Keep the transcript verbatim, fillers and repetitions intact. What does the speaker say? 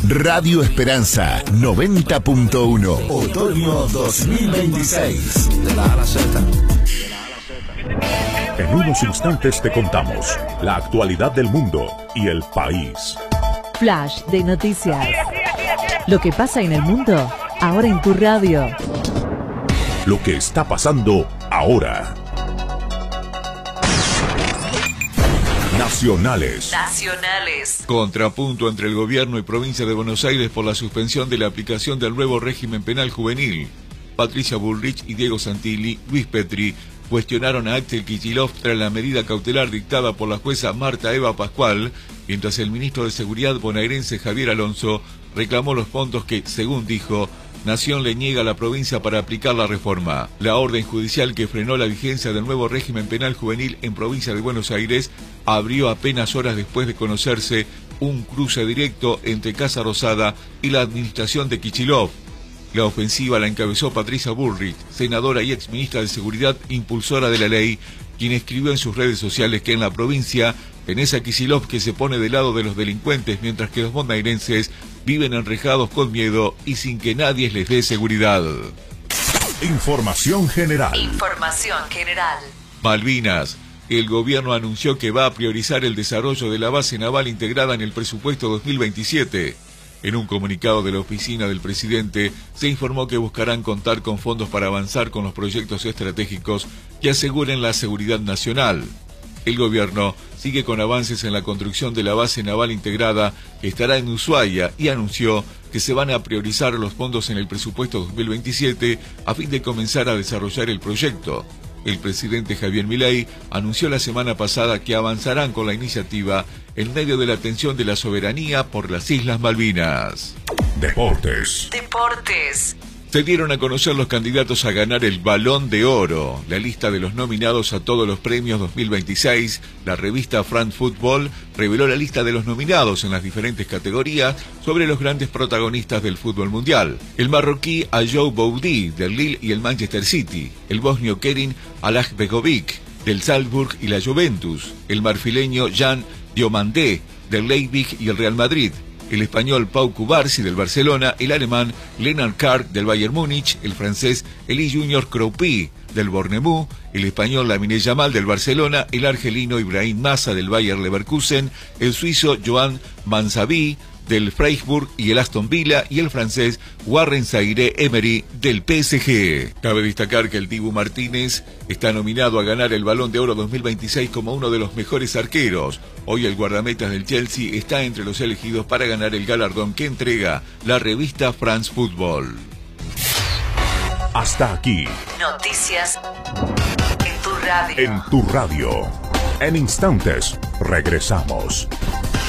Radio Esperanza noventa punto uno. Otoño dos mil veintiséis. En unos instantes te contamos la actualidad del mundo y el país. Flash de noticias. Lo que pasa en el mundo, ahora en tu radio. Lo que está pasando ahora. Nacionales. Nacionales. Contrapunto entre el gobierno y provincia de Buenos Aires por la suspensión de la aplicación del nuevo régimen penal juvenil. Patricia Bullrich y Diego Santilli, Luis Petri, cuestionaron a Axel Kicillof tras la medida cautelar dictada por la jueza Marta Eva Pascual, mientras el ministro de Seguridad bonaerense Javier Alonso reclamó los fondos que, según dijo, Nación le niega a la provincia para aplicar la reforma. La orden judicial que frenó la vigencia del nuevo régimen penal juvenil en provincia de Buenos Aires abrió apenas horas después de conocerse un cruce directo entre Casa Rosada y la administración de Kicillof. La ofensiva la encabezó Patricia Bullrich, senadora y exministra de Seguridad, impulsora de la ley, quien escribió en sus redes sociales que en la provincia tenés a Kicillof que se pone del lado de los delincuentes, mientras que los bonaerenses viven enrejados con miedo y sin que nadie les dé seguridad. Información general. Información general. Malvinas. El gobierno anunció que va a priorizar el desarrollo de la base naval integrada en el presupuesto dos mil veintisiete. En un comunicado de la oficina del presidente, se informó que buscarán contar con fondos para avanzar con los proyectos estratégicos que aseguren la seguridad nacional. El gobierno sigue con avances en la construcción de la base naval integrada que estará en Ushuaia y anunció que se van a priorizar los fondos en el presupuesto dos mil veintisiete a fin de comenzar a desarrollar el proyecto. El presidente Javier Milei anunció la semana pasada que avanzarán con la iniciativa en medio de la tensión de la soberanía por las Islas Malvinas. Deportes. Deportes. Se dieron a conocer los candidatos a ganar el Balón de Oro. La lista de los nominados a todos los premios dos mil veintiséis, la revista France Football reveló la lista de los nominados en las diferentes categorías sobre los grandes protagonistas del fútbol mundial. El marroquí Ayoub Boudi del Lille y el Manchester City, el bosnio Kerim Alajbegovic del Salzburg y la Juventus, el marfileño Jan Diomandé del Leipzig y el Real Madrid, el español Pau Cubarsí del Barcelona, el alemán Lennart Karg del Bayern Múnich, el francés Elie Junior Kroupi del Bournemouth, el español Lamine Yamal del Barcelona, el argelino Ibrahim Massa del Bayer Leverkusen, el suizo Joan Mansaví del Freiburg y el Aston Villa, y el francés Warren Zaïre-Emery del P S G. Cabe destacar que el Dibu Martínez está nominado a ganar el Balón de Oro dos mil veintiséis como uno de los mejores arqueros. Hoy el guardametas del Chelsea está entre los elegidos para ganar el galardón que entrega la revista France Football. Hasta aquí. Noticias en tu radio. En tu radio. En instantes regresamos.